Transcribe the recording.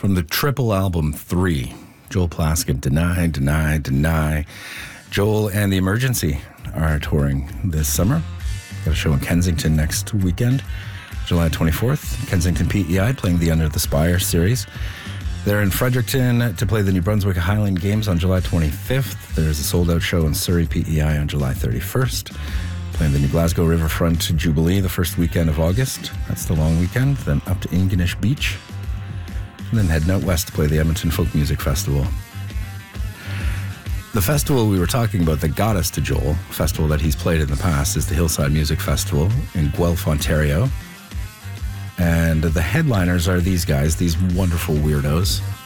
from the triple album 3. Joel Plaskett, Deny, Deny, Deny. Joel and The Emergency are touring this summer. Got a show in Kensington next weekend, July 24th. Kensington PEI playing the Under the Spire series. They're in Fredericton to play the New Brunswick Highland Games on July 25th. There's a sold-out show in Surrey PEI on July 31st. Playing the New Glasgow Riverfront Jubilee the first weekend of August. That's the long weekend. Then up to Ingonish Beach. And then heading out west to play the Edmonton Folk Music Festival. The festival we were talking about that got us to Joel, a festival that he's played in the past, is the Hillside Music Festival in Guelph, Ontario. And the headliners are these guys, these wonderful weirdos.